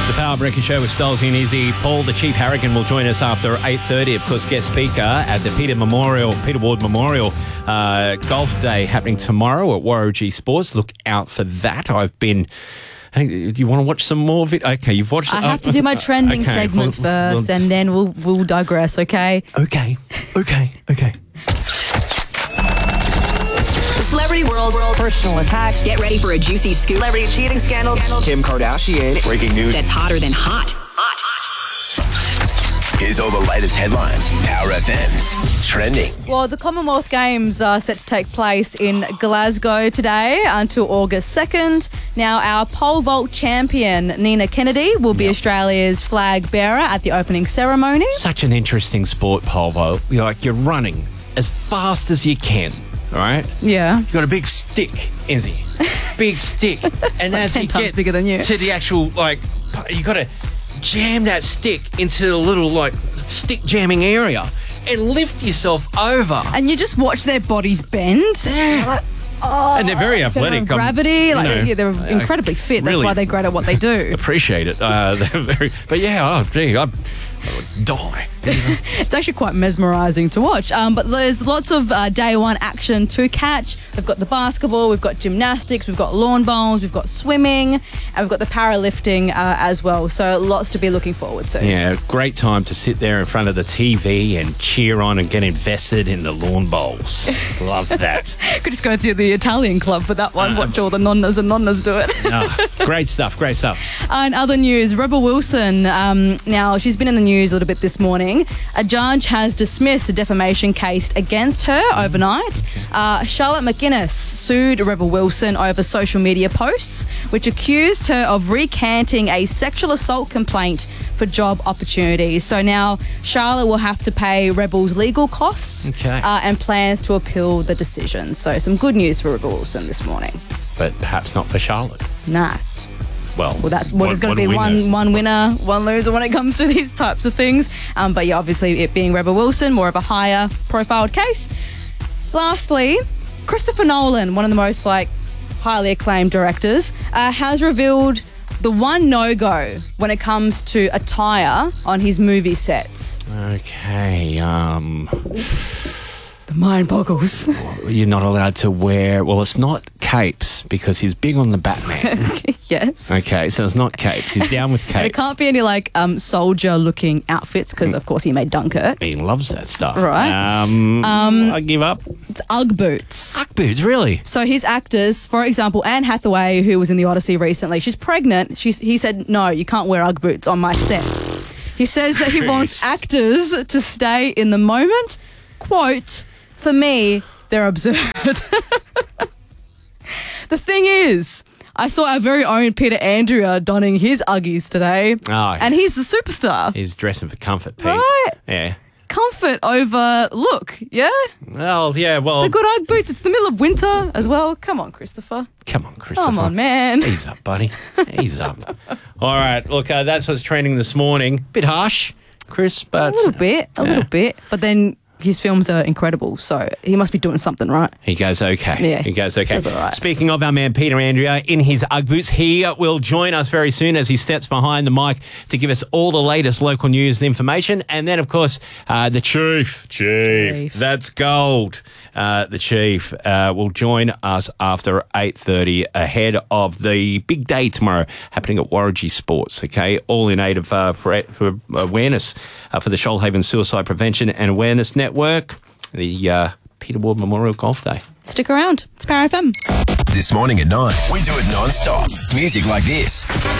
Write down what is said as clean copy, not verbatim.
The Power Breaker Show with Stolzy and Izzy. Paul, the Chief Harrigan, will join us after 8:30. Of course, guest speaker at the Peter Ward Memorial Golf Day happening tomorrow at Warrogee Sports. Look out for that. Do you want to watch some more of it? Okay, you've watched it. I have to do my trending segment first, and then we'll digress, okay? Okay. The celebrity world, personal attacks. Get ready for a juicy scoop. Celebrity cheating scandal. Kim Kardashian. Breaking news. That's hotter than hot. Here's all the latest headlines. Power FM's trending. Well, the Commonwealth Games are set to take place in Glasgow today until August 2nd. Now, our pole vault champion, Nina Kennedy, will be Australia's flag bearer at the opening ceremony. Such an interesting sport, pole vault. You're running as fast as you can. All right? Yeah. You've got a big stick, Izzy. Big stick. And like as 10 you times get bigger than you. to the actual, you got to jam that stick into the little, stick jamming area and lift yourself over. And you just watch their bodies bend. Yeah. And they're very athletic. Gravity. They're incredibly fit. That's really why they're great at what they do. Appreciate it. They're very... But yeah, I would die. It's actually quite mesmerising to watch. But there's lots of day one action to catch. We've got the basketball, we've got gymnastics, we've got lawn bowls, we've got swimming, and we've got the powerlifting as well. So lots to be looking forward to. Yeah, great time to sit there in front of the TV and cheer on and get invested in the lawn bowls. Love that. Could just go to the Italian club for that one. Watch all the nonnas and nonnas do it. Great stuff. In other news, Rebel Wilson, now she's been in the news a little bit this morning. A judge has dismissed a defamation case against her overnight. Charlotte McGuinness sued Rebel Wilson over social media posts, which accused her of recanting a sexual assault complaint for job opportunities. So now Charlotte will have to pay Rebel's legal costs and plans to appeal the decision. So some good news for Rebel Wilson this morning. But perhaps not for Charlotte. Nah. Well, there's going to be one winner, one loser when it comes to these types of things. But yeah, obviously it being Rebel Wilson, more of a higher profiled case. Lastly, Christopher Nolan, one of the most highly acclaimed directors, has revealed the one no-go when it comes to attire on his movie sets. Okay, The mind boggles. You're not allowed to wear... Well, it's not capes because he's big on the Batman. Yes. Okay, so it's not capes. He's down with capes. And it can't be any soldier-looking outfits because, of course, he made Dunkirk. He loves that stuff. Right. I give up. It's Ugg boots. Ugg boots, really? So his actors, for example, Anne Hathaway, who was in The Odyssey recently, she's pregnant. He said, no, you can't wear Ugg boots on my set. He says that he wants actors to stay in the moment. Quote, for me, they're absurd. The thing is, I saw our very own Peter Andrea donning his Uggies today. Oh, yeah. And he's the superstar. He's dressing for comfort, Pete. Right? Yeah. Comfort over look, yeah? Well, yeah, well... They're good Ugg boots. It's the middle of winter as well. Come on, Christopher. Come on, man. Ease up, buddy. Ease up. All right, look, that's what's trending this morning. Bit harsh, Chris, but... A little bit. But then... his films are incredible, so he must be doing something right. He goes okay. Yeah. He goes okay. That's all right. Speaking of our man Peter Andrea in his Ugg boots, he will join us very soon as he steps behind the mic to give us all the latest local news and information. And then, of course, the Chief. That's gold. The Chief will join us after 8:30 ahead of the big day tomorrow happening at Warrogee Sports, okay? All in aid of for awareness for the Shoalhaven Suicide Prevention and Awareness Network, the Peter Ward Memorial Golf Day. Stick around. It's Power FM. This morning at 9, we do it non-stop. Music like this.